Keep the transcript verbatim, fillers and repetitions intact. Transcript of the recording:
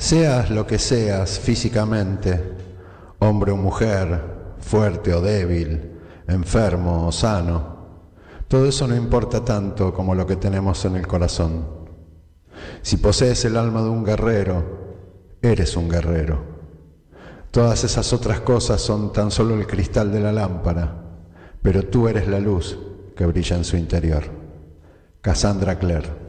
Seas lo que seas físicamente, hombre o mujer, fuerte o débil, enfermo o sano, todo eso no importa tanto como lo que tenemos en el corazón. Si posees el alma de un guerrero, eres un guerrero. Todas esas otras cosas son tan solo el cristal de la lámpara, pero tú eres la luz que brilla en su interior. Cassandra Clare.